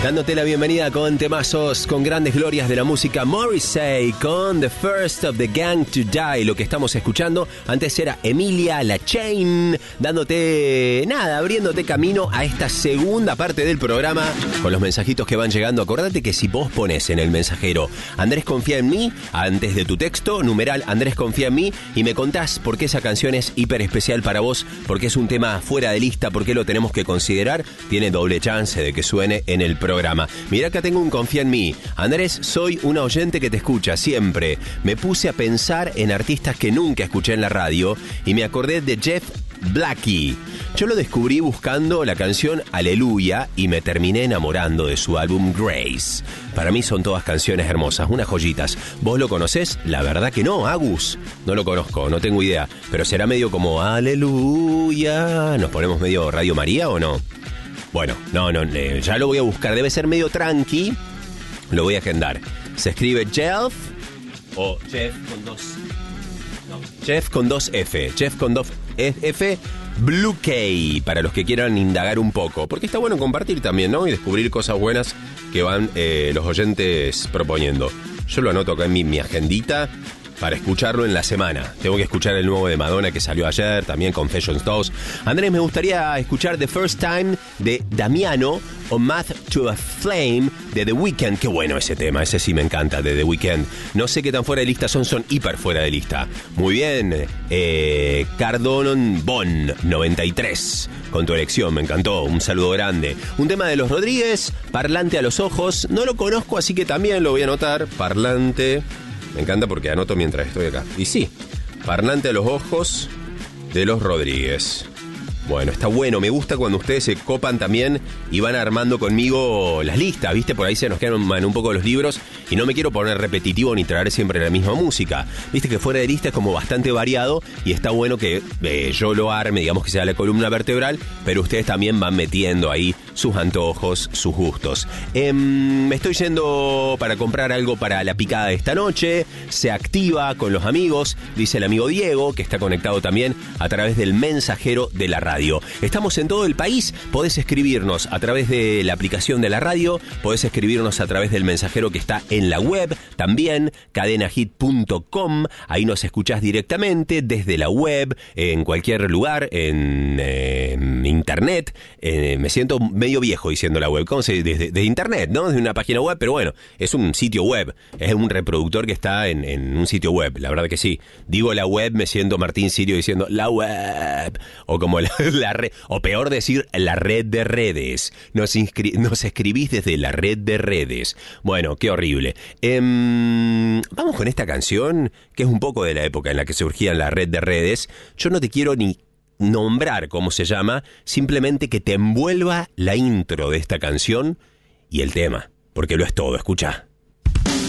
Dándote la bienvenida con temazos, con grandes glorias de la música. Morrissey con The First of the Gang to Die. Lo que estamos escuchando antes era Emilia Lachaine, dándote nada, abriéndote camino a esta segunda parte del programa con los mensajitos que van llegando. Acordate que si vos pones en el mensajero Andrés confía en mí, antes de tu texto, numeral Andrés confía en mí, y me contás por qué esa canción es hiper especial para vos, porque es un tema fuera de lista, por qué lo tenemos que considerar, tiene doble chance de que suene en el programa. Mirá, acá tengo un confía en mí. Andrés, soy una oyente que te escucha siempre. Me puse a pensar en artistas que nunca escuché en la radio y me acordé de Jeff Blackie. Yo lo descubrí buscando la canción Aleluya y me terminé enamorando de su álbum Grace. Para mí son todas canciones hermosas, unas joyitas. ¿Vos lo conocés? La verdad que no, Agus. No lo conozco, no tengo idea. Pero será medio como Aleluya. ¿Nos ponemos medio Radio María o no? Bueno, no, ya lo voy a buscar. Debe ser medio tranqui. Lo voy a agendar. Se escribe Jeff o Jeff con dos... No, Jeff con dos F. Jeff con dos F. Blue K, para los que quieran indagar un poco. Porque está bueno compartir también, ¿no? Y descubrir cosas buenas que van los oyentes proponiendo. Yo lo anoto acá en mi agendita para escucharlo en la semana. Tengo que escuchar el nuevo de Madonna que salió ayer, también Confessions 2. Andrés, me gustaría escuchar The First Time de Damiano o Math to a Flame de The Weeknd. Qué bueno ese tema, ese sí me encanta, de The Weeknd. No sé qué tan fuera de lista son hiper fuera de lista. Muy bien, Cardonon Bon 93, con tu elección, me encantó, un saludo grande. Un tema de Los Rodríguez, Parlante a los ojos, no lo conozco, así que también lo voy a anotar, Parlante. Me encanta porque anoto mientras estoy acá. Y sí, Parlante a los ojos de Los Rodríguez. Bueno, está bueno, me gusta cuando ustedes se copan también y van armando conmigo las listas, ¿viste? Por ahí se nos quedan un poco los libros y no me quiero poner repetitivo ni traer siempre la misma música. Viste que fuera de lista es como bastante variado y está bueno que yo lo arme, digamos que sea la columna vertebral, pero ustedes también van metiendo ahí sus antojos, sus gustos. Me estoy yendo para comprar algo para la picada de esta noche, se activa con los amigos, dice el amigo Diego, que está conectado también a través del mensajero de la radio. Estamos en todo el país, podés escribirnos a través de la aplicación de la radio, podés escribirnos a través del mensajero que está en la web, también cadenahit.com, ahí nos escuchás directamente desde la web, en cualquier lugar, en internet. Me siento medio viejo diciendo la web, ¿cómo se dice? Desde internet, ¿no? Desde una página web, pero bueno, es un sitio web, es un reproductor que está en un sitio web, la verdad que sí. Digo la web, me siento Martín Sirio diciendo la web, o como la red, o peor decir la red de redes. Nos escribís desde la red de redes. Bueno, qué horrible. Vamos con esta canción, que es un poco de la época en la que surgía la red de redes. Yo no te quiero ni nombrar cómo se llama, simplemente que te envuelva la intro de esta canción y el tema, porque lo es todo. Escucha.